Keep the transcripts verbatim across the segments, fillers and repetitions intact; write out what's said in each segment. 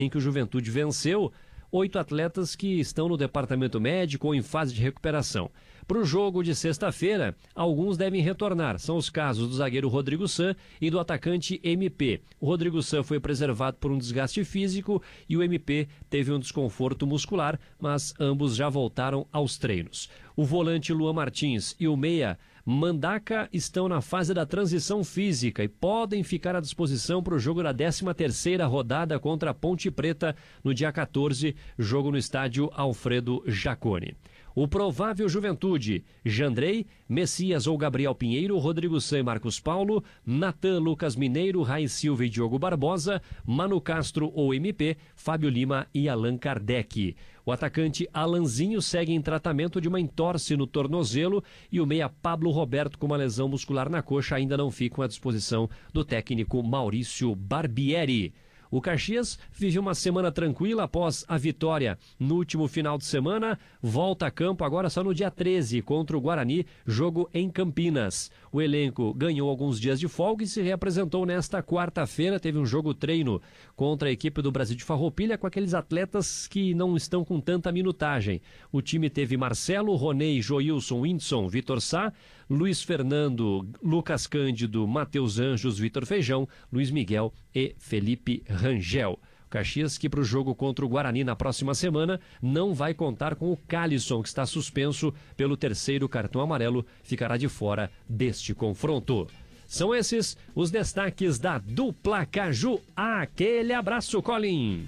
em que o Juventude venceu, oito atletas que estão no departamento médico ou em fase de recuperação. Para o jogo de sexta-feira, alguns devem retornar. São os casos do zagueiro Rodrigo San e do atacante M P. O Rodrigo San foi preservado por um desgaste físico e o M P teve um desconforto muscular, mas ambos já voltaram aos treinos. O volante Luan Martins e o meia Mandaca estão na fase da transição física e podem ficar à disposição para o jogo da décima terceira rodada contra a Ponte Preta no dia quatorze, jogo no estádio Alfredo Jaconi. O provável Juventude: Jandrei, Messias ou Gabriel Pinheiro, Rodrigo San e Marcos Paulo, Natan, Lucas Mineiro, Raiz Silva e Diogo Barbosa, Manu Castro ou M P, Fábio Lima e Allan Kardec. O atacante Alanzinho segue em tratamento de uma entorse no tornozelo e o meia Pablo Roberto, com uma lesão muscular na coxa, ainda não ficam à disposição do técnico Maurício Barbieri. O Caxias vive uma semana tranquila após a vitória no último final de semana. Volta a campo agora só no dia treze contra o Guarani, jogo em Campinas. O elenco ganhou alguns dias de folga e se reapresentou nesta quarta-feira. Teve um jogo treino contra a equipe do Brasil de Farroupilha com aqueles atletas que não estão com tanta minutagem. O time teve Marcelo, Ronei, Joilson, Whindersson, Vitor Sá, Luiz Fernando, Lucas Cândido, Matheus Anjos, Vitor Feijão, Luiz Miguel e Felipe Rangel. O Caxias, que para o jogo contra o Guarani na próxima semana não vai contar com o Calisson, que está suspenso pelo terceiro cartão amarelo, ficará de fora deste confronto. São esses os destaques da dupla Caju. Aquele abraço, Colin.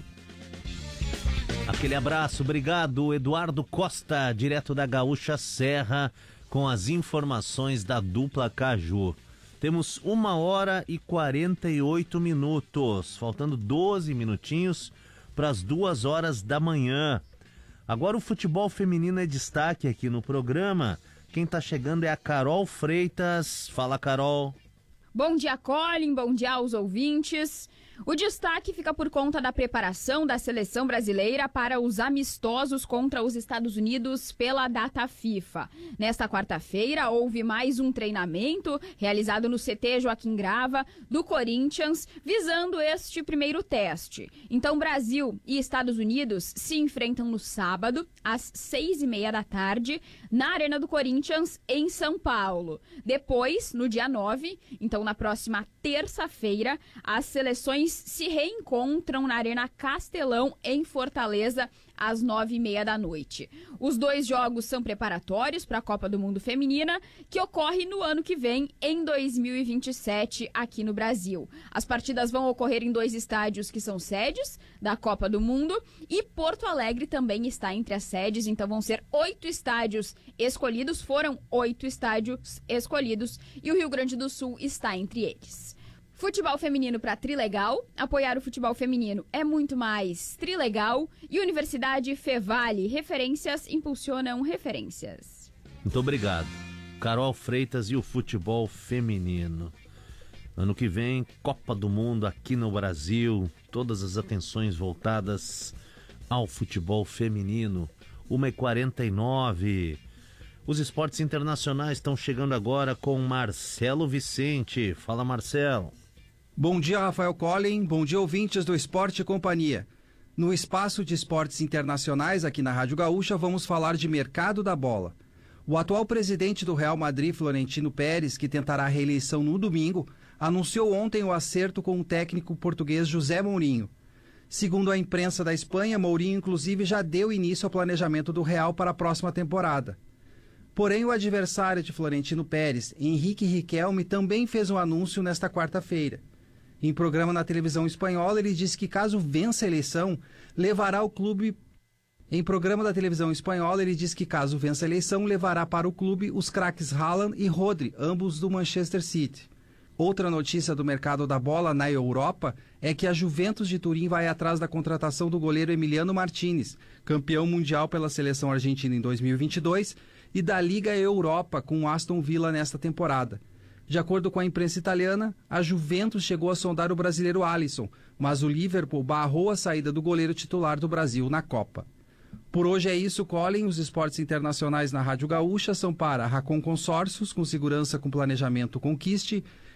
Aquele abraço, obrigado, Eduardo Costa, direto da Gaúcha Serra, com as informações da dupla Caju. Temos uma hora e quarenta e oito minutos, faltando doze minutinhos para as duas horas da manhã. Agora o futebol feminino é destaque aqui no programa. Quem está chegando é a Carol Freitas. Fala, Carol. Bom dia, Colin, bom dia aos ouvintes. O destaque fica por conta da preparação da seleção brasileira para os amistosos contra os Estados Unidos pela data FIFA. Nesta quarta-feira, houve mais um treinamento realizado no C T Joaquim Grava, do Corinthians, visando este primeiro teste. Então, Brasil e Estados Unidos se enfrentam no sábado, às seis e meia da tarde, na Arena do Corinthians, em São Paulo. Depois, no dia nove, então na próxima terça-feira, as seleções se reencontram na Arena Castelão, em Fortaleza, às nove e meia da noite. Os dois jogos são preparatórios para a Copa do Mundo Feminina, que ocorre no ano que vem, em dois mil e vinte e sete, aqui no Brasil. As partidas vão ocorrer em dois estádios que são sedes da Copa do Mundo, e Porto Alegre também está entre as sedes, então vão ser oito estádios escolhidos, foram oito estádios escolhidos, e o Rio Grande do Sul está entre eles. Futebol feminino para Trilegal. Apoiar o futebol feminino é muito mais Trilegal. E Universidade Fevale. Referências impulsionam referências. Muito obrigado. Carol Freitas e o futebol feminino. Ano que vem, Copa do Mundo aqui no Brasil. Todas as atenções voltadas ao futebol feminino. uma e quarenta e nove. Os esportes internacionais estão chegando agora com Marcelo Vicente. Fala, Marcelo. Bom dia, Rafael Collin. Bom dia, ouvintes do Esporte e Companhia. No espaço de esportes internacionais aqui na Rádio Gaúcha, vamos falar de mercado da bola. O atual presidente do Real Madrid, Florentino Pérez, que tentará a reeleição no domingo, anunciou ontem o acerto com o técnico português José Mourinho. Segundo a imprensa da Espanha, Mourinho inclusive já deu início ao planejamento do Real para a próxima temporada. Porém, o adversário de Florentino Pérez, Henrique Riquelme, também fez um anúncio nesta quarta-feira. Em programa na televisão espanhola, ele disse que caso vença a eleição, levará o clube... Em programa da televisão espanhola, ele disse que caso vença a eleição, levará para o clube os craques Haaland e Rodri, ambos do Manchester City. Outra notícia do mercado da bola na Europa é que a Juventus de Turim vai atrás da contratação do goleiro Emiliano Martinez, campeão mundial pela seleção argentina em dois mil e vinte e dois, e da Liga Europa com o Aston Villa nesta temporada. De acordo com a imprensa italiana, a Juventus chegou a sondar o brasileiro Alisson, mas o Liverpool barrou a saída do goleiro titular do Brasil na Copa. Por hoje é isso, Colin. Os esportes internacionais na Rádio Gaúcha são para Racon Consórcios, com segurança com planejamento Conquiste,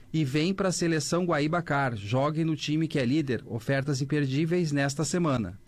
e vem para a seleção Guaíba Car. Jogue no time que é líder. Ofertas imperdíveis nesta semana.